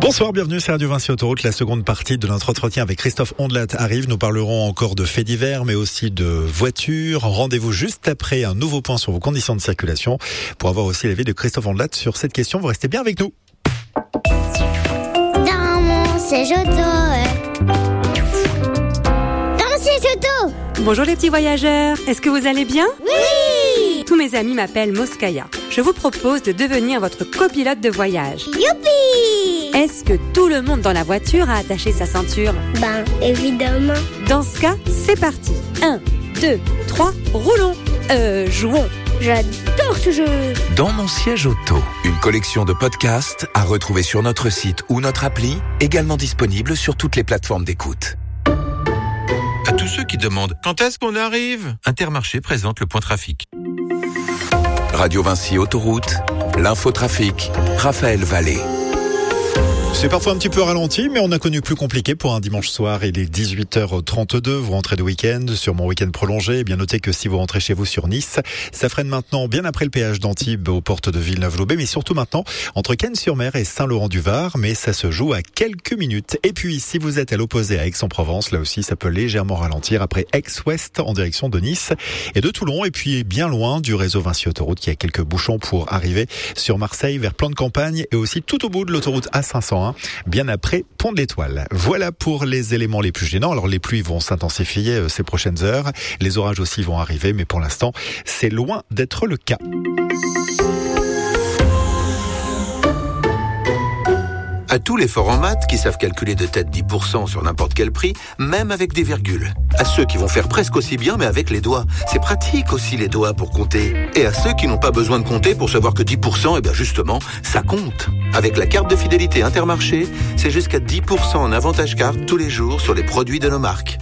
Bonsoir, bienvenue sur Radio Vinci Autoroute. La seconde partie de notre entretien avec Christophe Ondelat arrive. Nous parlerons encore de faits divers, mais aussi de voitures. Rendez-vous juste après un nouveau point sur vos conditions de circulation pour avoir aussi l'avis de Christophe Ondelat sur cette question. Vous restez bien avec nous. Dans mon siège auto. Dans mon siège auto. Bonjour les petits voyageurs, est-ce que vous allez bien ? Oui. Tous mes amis m'appellent Moskaya. Je vous propose de devenir votre copilote de voyage. Youpi. Est-ce que tout le monde dans la voiture a attaché sa ceinture ? Ben, évidemment. Dans ce cas, c'est parti. 1, 2, 3, roulons. Jouons. J'adore ce jeu. Dans mon siège auto, une collection de podcasts à retrouver sur notre site ou notre appli, également disponible sur toutes les plateformes d'écoute. À tous ceux qui demandent « Quand est-ce qu'on arrive ?» Intermarché présente le point trafic. Radio Vinci Autoroute, l'infotrafic, Raphaël Vallée. C'est parfois un petit peu ralenti, mais on a connu plus compliqué pour un dimanche soir. Il est 18h32, vous rentrez de week-end, sur mon week-end prolongé. Et bien notez que si vous rentrez chez vous sur Nice, ça freine maintenant bien après le péage d'Antibes aux portes de Villeneuve-Loubet, mais surtout maintenant entre Cannes-sur-Mer et Saint-Laurent-du-Var, mais ça se joue à quelques minutes. Et puis, si vous êtes à l'opposé à Aix-en-Provence, là aussi, ça peut légèrement ralentir après Aix-Ouest en direction de Nice et de Toulon, et puis bien loin du réseau Vinci Autoroute qui a quelques bouchons pour arriver sur Marseille vers Plan de Campagne et aussi tout au bout de l'autoroute A501. Bien après Pont de l'Étoile. Voilà pour les éléments les plus gênants. Alors les pluies vont s'intensifier ces prochaines heures. Les orages aussi vont arriver, mais pour l'instant, c'est loin d'être le cas. À tous les forts en maths qui savent calculer de tête 10% sur n'importe quel prix, même avec des virgules. À ceux qui vont faire presque aussi bien mais avec les doigts. C'est pratique aussi les doigts pour compter. Et à ceux qui n'ont pas besoin de compter pour savoir que 10%, eh bien justement, ça compte. Avec la carte de fidélité Intermarché, c'est jusqu'à 10% en avantage carte tous les jours sur les produits de nos marques.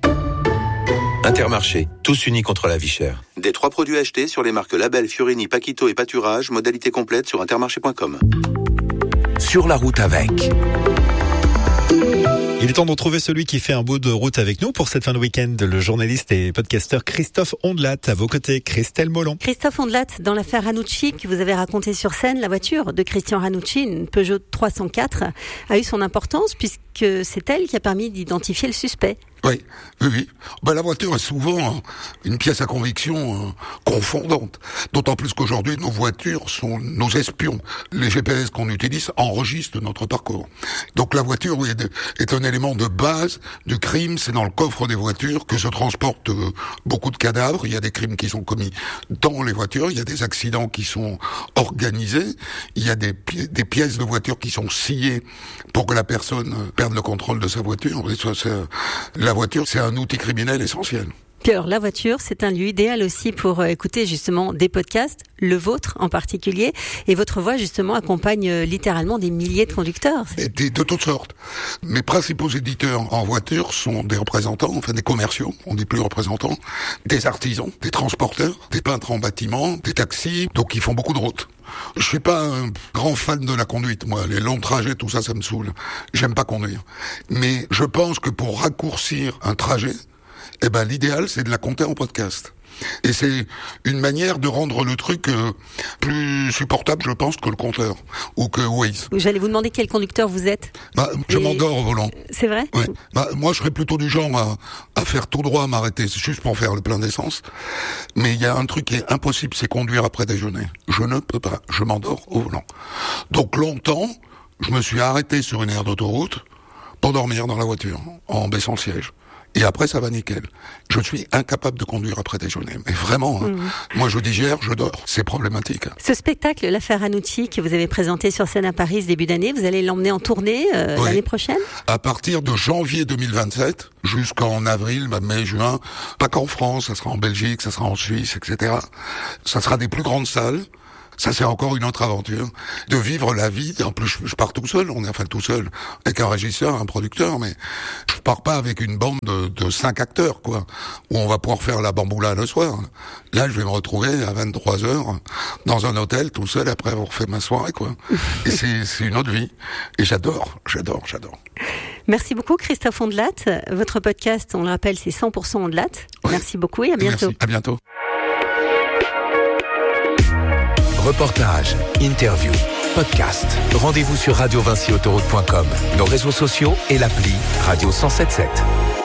Intermarché, tous unis contre la vie chère. Des 3 produits achetés sur les marques Label, Fiorini, Paquito et Pâturage, modalité complète sur intermarché.com. Sur la route avec. Il est temps de retrouver celui qui fait un bout de route avec nous pour cette fin de week-end, le journaliste et podcasteur Christophe Ondelat. À vos côtés, Christelle Molon. Christophe Ondelat, dans l'affaire Ranucci que vous avez racontée sur scène, la voiture de Christian Ranucci, une Peugeot 304, a eu son importance puisque c'est elle qui a permis d'identifier le suspect. Oui. La voiture est souvent une pièce à conviction confondante. D'autant plus qu'aujourd'hui, nos voitures sont nos espions. Les GPS qu'on utilise enregistrent notre parcours. Donc la voiture est un élément de base du crime. C'est dans le coffre des voitures que se transportent beaucoup de cadavres. Il y a des crimes qui sont commis dans les voitures. Il y a des accidents qui sont organisés. Il y a des pièces de voiture qui sont sciées pour que la personne perde le contrôle de sa voiture. Et ça, la voiture, c'est un outil criminel essentiel. Puis alors, la voiture, c'est un lieu idéal aussi pour écouter justement des podcasts, le vôtre en particulier, et votre voix justement accompagne littéralement des milliers de conducteurs. Et de toutes sortes. Mes principaux éditeurs en voiture sont des représentants, enfin des commerciaux, on dit plus représentants, des artisans, des transporteurs, des peintres en bâtiment, des taxis, donc ils font beaucoup de routes. Je suis pas un grand fan de la conduite, moi. Les longs trajets, tout ça, ça me saoule. J'aime pas conduire. Mais je pense que pour raccourcir un trajet, l'idéal, c'est de la compter en podcast. Et c'est une manière de rendre le truc plus supportable, je pense, que le compteur ou que Waze. J'allais vous demander quel conducteur vous êtes. Je m'endors au volant. C'est vrai ? Ouais. Moi, je serais plutôt du genre à faire tout droit, à m'arrêter juste pour faire le plein d'essence. Mais il y a un truc qui est impossible, c'est conduire après déjeuner. Je ne peux pas. Je m'endors au volant. Donc longtemps, je me suis arrêté sur une aire d'autoroute pour dormir dans la voiture, en baissant le siège. Et après, ça va nickel. Je suis incapable de conduire après déjeuner. Mais vraiment, moi je digère, je dors. C'est problématique. Ce spectacle, l'affaire Ranucci, que vous avez présenté sur scène à Paris ce début d'année, vous allez l'emmener en tournée l'année prochaine ? À partir de janvier 2027, jusqu'en avril, mai, juin, pas qu'en France, ça sera en Belgique, ça sera en Suisse, etc. Ça sera des plus grandes salles. Ça, c'est encore une autre aventure. De vivre la vie. En plus, je pars tout seul. On est enfin tout seul. Avec un régisseur, un producteur, mais je pars pas avec une bande de 5 acteurs, quoi. Où on va pouvoir faire la bamboula le soir. Là, je vais me retrouver à 23h dans un hôtel tout seul après avoir fait ma soirée, quoi. Et c'est une autre vie. Et j'adore. Merci beaucoup, Christophe Ondelat. Votre podcast, on le rappelle, c'est 100% Ondelat. Oui. Merci beaucoup et à bientôt. Merci. À bientôt. Reportage, interview, podcast. Rendez-vous sur radiovincyautoroute.com, nos réseaux sociaux et l'appli Radio 107.7.